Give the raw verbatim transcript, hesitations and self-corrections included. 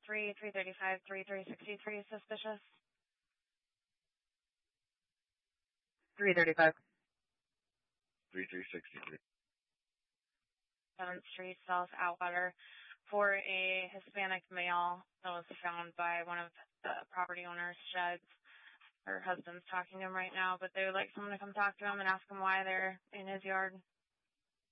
three, three thirty-five, three, three sixty-three suspicious. three thirty-five. three three sixty-three. seventh Street, South Atwater, for a Hispanic male that was found by one of the property owner's sheds. Her husband's talking to him right now, but they would like someone to come talk to him and ask him why they're in his yard.